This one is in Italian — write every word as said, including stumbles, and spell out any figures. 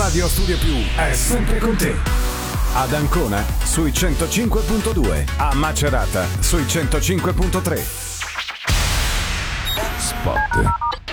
Radio Studio Più è sempre con te. Ad Ancona sui centocinque virgola due, a Macerata sui centocinque virgola tre. Spot.